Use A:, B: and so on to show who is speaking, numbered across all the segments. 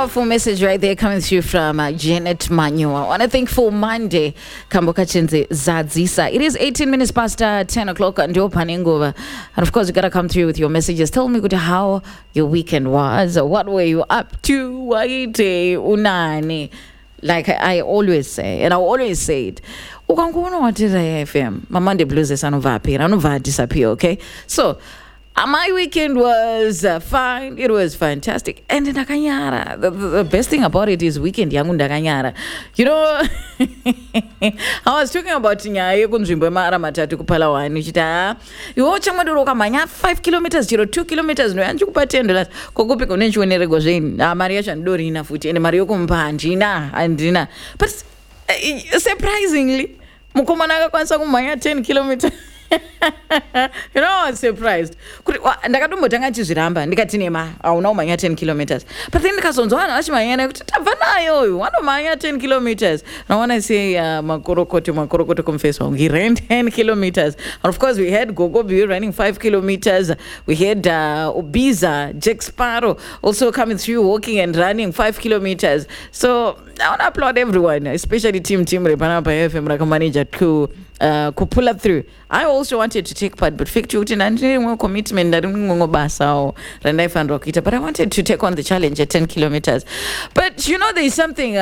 A: Powerful message right there coming through from Janet Manua. I want to thank for Monday. Kamboka Chenze Zadzisa. It is 18 minutes past 10 o'clock and you're Paningova. And of course, you got to come through with your messages. Tell me how your weekend was. What were you up to? Waite unani. Like I always say, and I always say it. Ukangona watira FM. My Monday blues is anova disappear, okay? So, my weekend was fine. It was fantastic. And in Dakanyara, the best thing about it is weekend yangu Dakanyara. You know, I was talking about Nyaye kunzimbo mara matatu kupalawani. Chita, you watch amaduro kamanya 5 kilometers, 2 kilometers. No, anju kupatendo. Kokope konenchu wenere gozeni. Maria chandori na futi. Ene Mario kumpanji na andina. But surprisingly, mukomanaga kwanza kumanya 10 kilometers. You know, I was surprised. Ndakatombotangaa chizviramba ndikati nema auna umanya 10 kilometers. But then ndikazonzwana achimanyana kuti tabvanayo wanomanya 10 kilometers. Now when I say makorokoto confess he ran 10 kilometers. And of course we had Gogobi running 5 kilometers. We had Obiza, Jack Sparrow also coming through walking and running 5 kilometers. So I want to applaud everyone, especially team Repanapa FM like manager to pull up through. I also wanted to take part, but commitment but I wanted to take on the challenge at 10 kilometers. But you know, there is something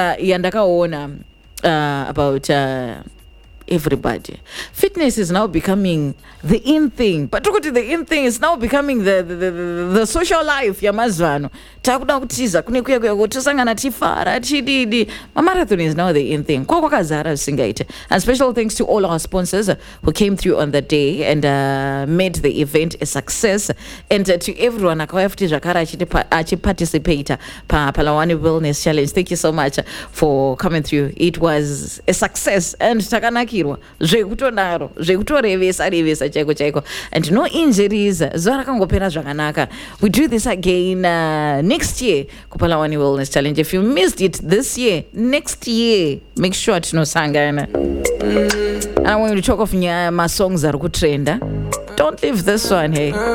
A: about everybody. Fitness is now becoming the in thing. But the in thing is now becoming the social life. Yamazvano. Takuda kutiza kunekuya kutosangana tifara chididi. Marathon is now the in thing. Kwakazara singaite. And special thanks to all our sponsors who came through on the day and made the event a success. And to everyone akawafti jakara participate pa Palawani Wellness Challenge. Thank you so much for coming through. It was a success and takanakirwa zvekutonaro zvekutorevesa chaiko and no injuries zvarakangopera zvakanaka. We do this again next year kuPalawani Wellness Challenge. If you missed it this year, next year make sure tinosangana. And when we talk of my songs are kutrenda, don't leave this one, hey.